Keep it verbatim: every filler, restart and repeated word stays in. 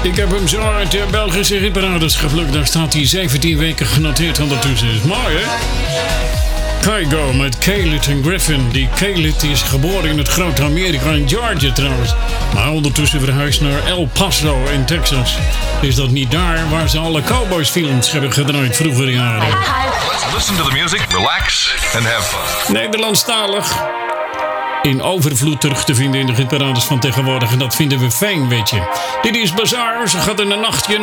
Ik heb hem zo uit de Belgische hitparades geplukt. Daar staat hij zeventien weken genoteerd ondertussen. Is mooi, hè? Kygo met Khalid en Griffin. Die Khalid is geboren in het grote Amerika, in Georgia trouwens. Maar ondertussen verhuisd naar El Paso in Texas. Is dat niet daar waar ze alle cowboysfilms hebben gedraaid vroeger jaren? Let's listen to the music, relax and have fun. Nederlandstalig. In overvloed terug te vinden in de hitparades van tegenwoordig. En dat vinden we fijn, weet je. Dit is Bazaar. Ze gaat in een nachtje